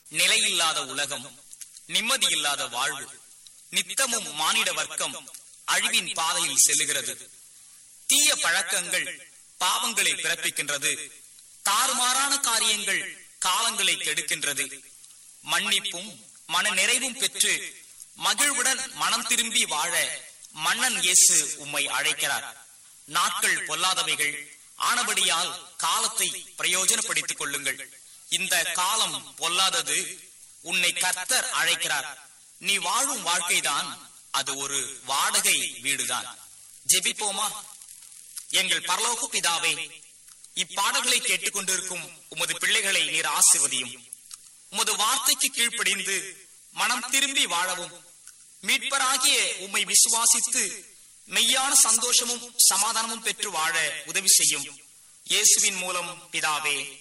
நிலையில்லாத உலகம், நிம்மதியில்லாத வாழ்வு, நித்தமும் மானிட வர்க்கம் அழிவின் பாதையில் செல்லுகிறது. தீய பழக்கங்கள் பாவங்களை பிறப்பிக்கின்றது. தாறுமாறான காரியங்கள் காலங்களை கெடுக்கின்றது. மன்னிப்பும் மன நிறைவும் பெற்று மகிழ்வுடன் மனம் திரும்பி வாழ மன்னன் இயேசு உம்மை அழைக்கிறார். நாட்கள் பொல்லாதவைகள் ஆனபடியால் காலத்தை பிரயோஜனப்படுத்திக் கொள்ளுங்கள். இந்த காலம் பொல்லாதது. உன்னை கர்த்தர் அழைக்கிறார். நீ வாழும் வாழ்க்கைதான் அது ஒரு வாடகை வீடுதான். ஜெபிப்போமா? எங்கள் பரலோக பிதாவே, இப்பாடல்களை கேட்டுக்கொண்டிருக்கும் உமது பிள்ளைகளை நீர் ஆசீர்வதியும். உமது வார்த்தைக்கு கீழ்ப்படிந்து மனம் திரும்பி வாழவும், மீட்பராகிய உம்மை விசுவாசித்து மெய்யான சந்தோஷமும் சமாதானமும் பெற்று வாழ உதவி செய்யும். இயேசுவின் மூலம் பிதாவே,